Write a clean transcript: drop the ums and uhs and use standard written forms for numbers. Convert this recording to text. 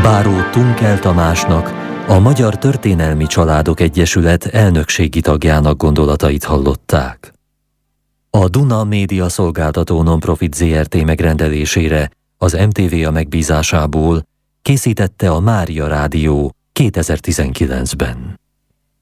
Báró Tunkel Tamásnak, a Magyar Történelmi Családok Egyesület elnökségi tagjának gondolatait hallották. A Duna Média Szolgáltató Nonprofit Zrt. Megrendelésére az MTV megbízásából készítette a Mária Rádió 2019-ben.